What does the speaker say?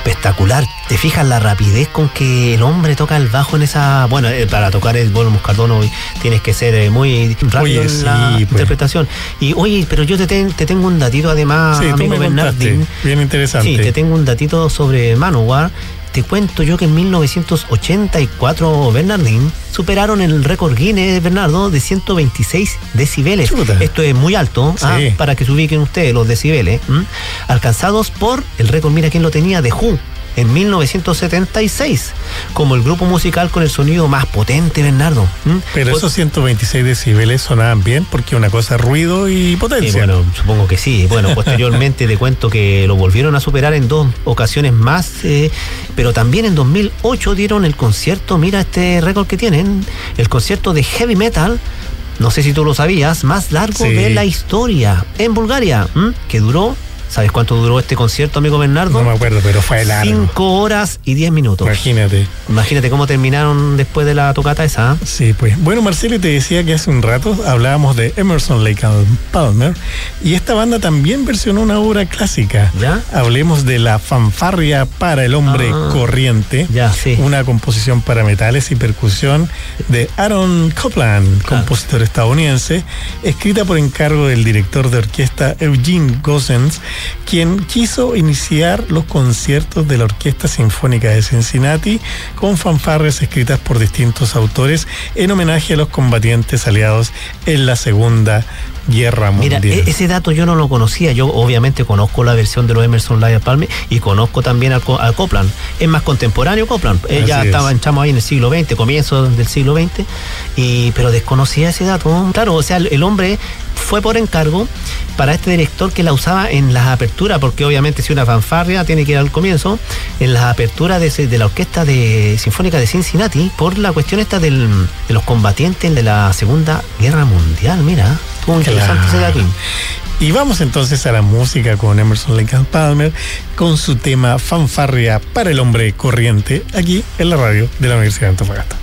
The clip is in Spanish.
espectacular. ¿Te fijas la rapidez con que el hombre toca el bajo en esa... Bueno, para tocar el Bono Moscardón tienes que ser muy rápido en la interpretación. Y oye, pero yo te tengo un datito además, amigo Bernardín. Bien interesante. Sí, te tengo un datito sobre Manowar. Te cuento yo que en 1984, Bernardín, superaron el récord Guinness, Bernardo, de 126 decibeles. Chuta. Esto es muy alto, sí. Para que se ubiquen ustedes los decibeles, alcanzados por el récord, mira quién lo tenía, The Who, en 1976, como el grupo musical con el sonido más potente, Bernardo. Pero esos 126 decibeles sonaban bien, porque una cosa es ruido y potencia. Sí, bueno, supongo que sí. Bueno, posteriormente te cuento que lo volvieron a superar en 2 ocasiones más, pero también en 2008 dieron el concierto, mira este récord que tienen, el concierto de heavy metal, no sé si tú lo sabías, más largo de la historia, en Bulgaria, que duró... ¿Sabes cuánto duró este concierto, amigo Bernardo? No me acuerdo, pero fue largo. 5 horas y 10 minutos. Imagínate cómo terminaron después de la tocata esa. Sí, pues. Bueno, Marcelo, te decía que hace un rato hablábamos de Emerson, Lake and Palmer, y esta banda también versionó una obra clásica. ¿Ya? Hablemos de La fanfarria para el hombre corriente, una composición para metales y percusión de Aaron Copland, compositor estadounidense, escrita por encargo del director de orquesta Eugene Gossens, quien quiso iniciar los conciertos de la Orquesta Sinfónica de Cincinnati con fanfarrias escritas por distintos autores en homenaje a los combatientes aliados en la Segunda Guerra Mundial. Mira, ese dato yo no lo conocía. Yo obviamente conozco la versión de los Emerson, Lake and Palmer y conozco también al Copland. Es más contemporáneo Copland. Ya estábamos ahí en el siglo XX, comienzo del siglo XX, pero desconocía ese dato. Claro, o sea, el hombre fue por encargo para este director que la usaba en las aperturas, porque obviamente si una fanfarria tiene que ir al comienzo, en las aperturas de la Orquesta Sinfónica de Cincinnati, por la cuestión esta de los combatientes de la Segunda Guerra Mundial. Mira, estuvo interesante ese dato. Y vamos entonces a la música con Emerson, Lake and Palmer, con su tema Fanfarria para el hombre corriente, aquí en la radio de la Universidad de Antofagasta.